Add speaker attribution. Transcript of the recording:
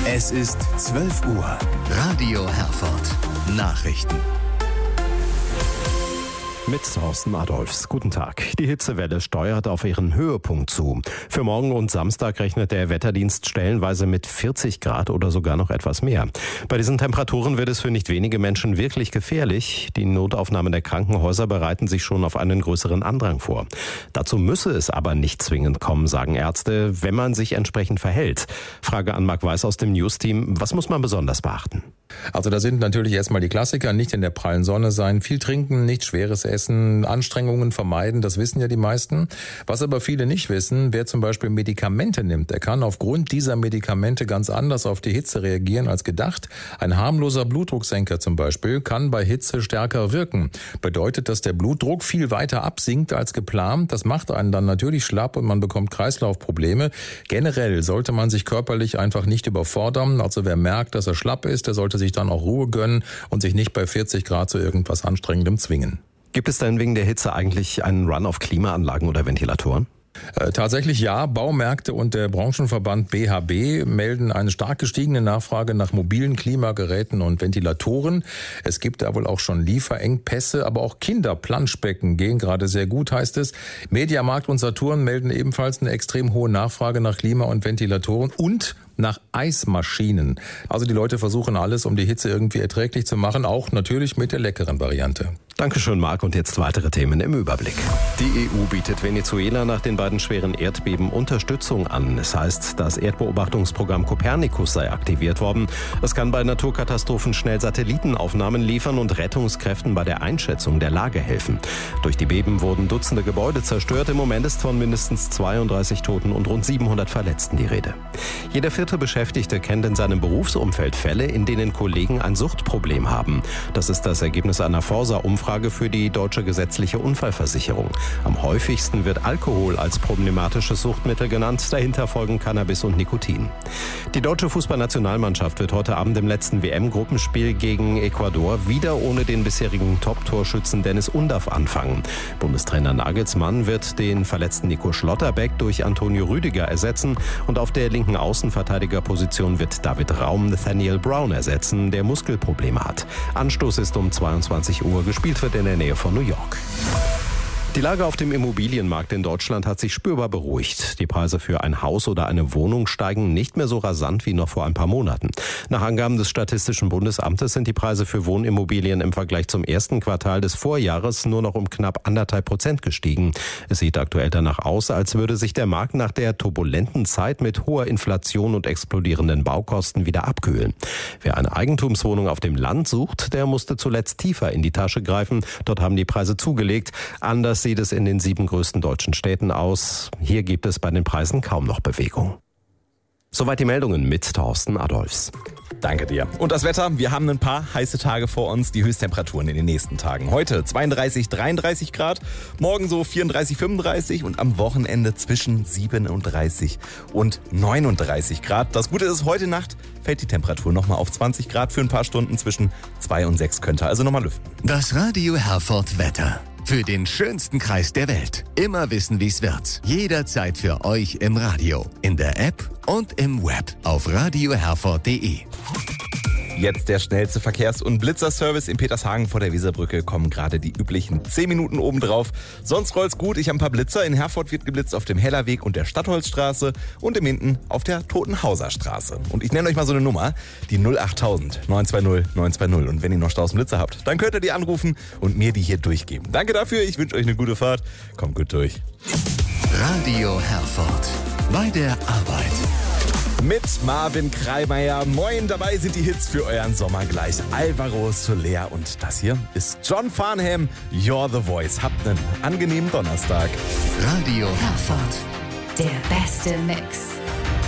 Speaker 1: Es ist 12 Uhr. Radio Herford. Nachrichten.
Speaker 2: Mit Thorsten Adolfs. Guten Tag. Die Hitzewelle steuert auf ihren Höhepunkt zu. Für morgen und Samstag rechnet der Wetterdienst stellenweise mit 40 Grad oder sogar noch etwas mehr. Bei diesen Temperaturen wird es für nicht wenige Menschen wirklich gefährlich. Die Notaufnahmen der Krankenhäuser bereiten sich schon auf einen größeren Andrang vor. Dazu müsse es aber nicht zwingend kommen, sagen Ärzte, wenn man sich entsprechend verhält. Frage an Marc Weiß aus dem News-Team. Was muss man besonders beachten?
Speaker 3: Also da sind natürlich erstmal die Klassiker, nicht in der prallen Sonne sein, viel trinken, nicht schweres Essen, Anstrengungen vermeiden, das wissen ja die meisten. Was aber viele nicht wissen, wer zum Beispiel Medikamente nimmt, der kann aufgrund dieser Medikamente ganz anders auf die Hitze reagieren als gedacht. Ein harmloser Blutdrucksenker zum Beispiel kann bei Hitze stärker wirken. Bedeutet, dass der Blutdruck viel weiter absinkt als geplant. Das macht einen dann natürlich schlapp und man bekommt Kreislaufprobleme. Generell sollte man sich körperlich einfach nicht überfordern. Also wer merkt, dass er schlapp ist, der sollte sich dann auch Ruhe gönnen und sich nicht bei 40 Grad zu irgendwas Anstrengendem zwingen.
Speaker 2: Gibt es denn wegen der Hitze eigentlich einen Run auf Klimaanlagen oder Ventilatoren?
Speaker 3: Tatsächlich ja. Baumärkte und der Branchenverband BHB melden eine stark gestiegene Nachfrage nach mobilen Klimageräten und Ventilatoren. Es gibt da wohl auch schon Lieferengpässe, aber auch Kinderplanschbecken gehen gerade sehr gut, heißt es. Mediamarkt und Saturn melden ebenfalls eine extrem hohe Nachfrage nach Klima- und Ventilatoren und nach Eismaschinen. Also die Leute versuchen alles, um die Hitze irgendwie erträglich zu machen, auch natürlich mit der leckeren Variante.
Speaker 2: Dankeschön, Marc. Und jetzt weitere Themen im Überblick. Die EU bietet Venezuela nach den beiden schweren Erdbeben Unterstützung an. Es heißt, das Erdbeobachtungsprogramm Copernicus sei aktiviert worden. Es kann bei Naturkatastrophen schnell Satellitenaufnahmen liefern und Rettungskräften bei der Einschätzung der Lage helfen. Durch die Beben wurden Dutzende Gebäude zerstört. Im Moment ist von mindestens 32 Toten und rund 700 Verletzten die Rede. Jeder vierte Beschäftigte kennt in seinem Berufsumfeld Fälle, in denen Kollegen ein Suchtproblem haben. Das ist das Ergebnis einer Forsa-Umfrage für die Deutsche Gesetzliche Unfallversicherung. Am häufigsten wird Alkohol als problematisches Suchtmittel genannt. Dahinter folgen Cannabis und Nikotin. Die deutsche Fußballnationalmannschaft wird heute Abend im letzten WM-Gruppenspiel gegen Ecuador wieder ohne den bisherigen Top-Torschützen Dennis Undaff anfangen. Bundestrainer Nagelsmann wird den verletzten Nico Schlotterbeck durch Antonio Rüdiger ersetzen und auf der linken Außenverteidigerposition wird David Raum Nathaniel Brown ersetzen, der Muskelprobleme hat. Anstoß ist um 22 Uhr, gespielt wird in der Nähe von New York. Die Lage auf dem Immobilienmarkt in Deutschland hat sich spürbar beruhigt. Die Preise für ein Haus oder eine Wohnung steigen nicht mehr so rasant wie noch vor ein paar Monaten. Nach Angaben des Statistischen Bundesamtes sind die Preise für Wohnimmobilien im Vergleich zum ersten Quartal des Vorjahres nur noch um knapp 1,5% gestiegen. Es sieht aktuell danach aus, als würde sich der Markt nach der turbulenten Zeit mit hoher Inflation und explodierenden Baukosten wieder abkühlen. Wer eine Eigentumswohnung auf dem Land sucht, der musste zuletzt tiefer in die Tasche greifen. Dort haben die Preise zugelegt. Anders sieht es in den 7 größten deutschen Städten aus. Hier gibt es bei den Preisen kaum noch Bewegung. Soweit die Meldungen mit Thorsten Adolfs.
Speaker 4: Danke dir. Und das Wetter, wir haben ein paar heiße Tage vor uns, die Höchsttemperaturen in den nächsten Tagen. Heute 32, 33 Grad, morgen so 34, 35 und am Wochenende zwischen 37 und 39 Grad. Das Gute ist, heute Nacht fällt die Temperatur nochmal auf 20 Grad für ein paar Stunden, zwischen 2 und 6 könnte also nochmal lüften.
Speaker 1: Das Radio Herford Wetter. Für den schönsten Kreis der Welt. Immer wissen, wie's wird. Jederzeit für euch im Radio, in der App und im Web auf radioherford.de.
Speaker 4: Jetzt der schnellste Verkehrs- und Blitzerservice in Petershagen vor der Weserbrücke, kommen gerade die üblichen 10 Minuten obendrauf. Sonst rollt's gut, ich habe ein paar Blitzer. In Herford wird geblitzt auf dem Hellerweg und der Stadtholzstraße und im Minden auf der Totenhauser Straße. Und ich nenne euch mal so eine Nummer, die 08000 920 920. Und wenn ihr noch Staus und Blitzer habt, dann könnt ihr die anrufen und mir die hier durchgeben. Danke dafür, ich wünsche euch eine gute Fahrt. Kommt gut durch.
Speaker 1: Radio Herford. Bei der Arbeit.
Speaker 4: Mit Marvin Kreimeier. Moin, dabei sind die Hits für euren Sommer gleich. Alvaro Soler und das hier ist John Farnham, You're the Voice. Habt einen angenehmen Donnerstag.
Speaker 1: Radio
Speaker 5: Herford, der beste Mix.